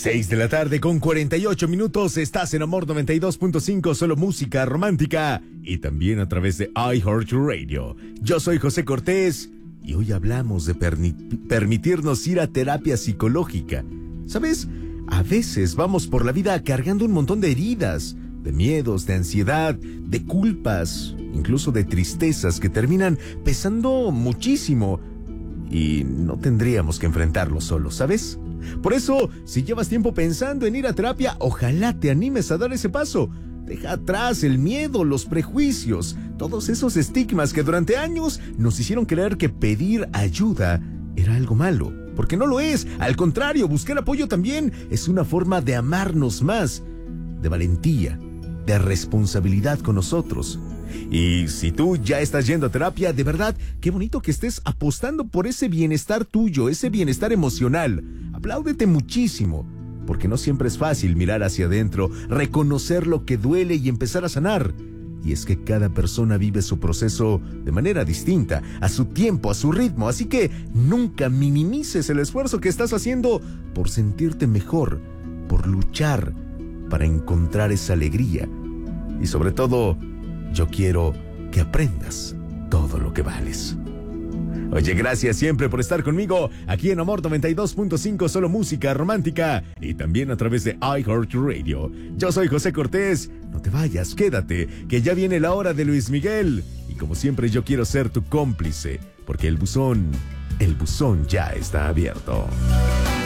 6 de la tarde con 48 minutos. Estás en Amor 92.5, solo música romántica. Y también a través de iHeartRadio. Yo soy José Cortés y hoy hablamos de permitirnos ir a terapia psicológica. ¿Sabes? A veces vamos por la vida cargando un montón de heridas, de miedos, de ansiedad, de culpas, incluso de tristezas que terminan pesando muchísimo. Y no tendríamos que enfrentarlo solos, ¿sabes? Por eso, si llevas tiempo pensando en ir a terapia, ojalá te animes a dar ese paso. Deja atrás el miedo, los prejuicios, todos esos estigmas que durante años nos hicieron creer que pedir ayuda era algo malo. Porque no lo es. Al contrario, buscar apoyo también es una forma de amarnos más, de valentía, de responsabilidad con nosotros. Y si tú ya estás yendo a terapia, de verdad, qué bonito que estés apostando por ese bienestar tuyo, ese bienestar emocional. Apláudete muchísimo, porque no siempre es fácil mirar hacia adentro, reconocer lo que duele y empezar a sanar. Y es que cada persona vive su proceso de manera distinta, a su tiempo, a su ritmo. Así que nunca minimices el esfuerzo que estás haciendo por sentirte mejor, por luchar, para encontrar esa alegría. Y sobre todo, yo quiero que aprendas todo lo que vales. Oye, gracias siempre por estar conmigo aquí en Amor 92.5, solo música romántica y también a través de iHeartRadio. Yo soy José Cortés. No te vayas, quédate, que ya viene la hora de Luis Miguel. Y como siempre yo quiero ser tu cómplice, porque el buzón ya está abierto.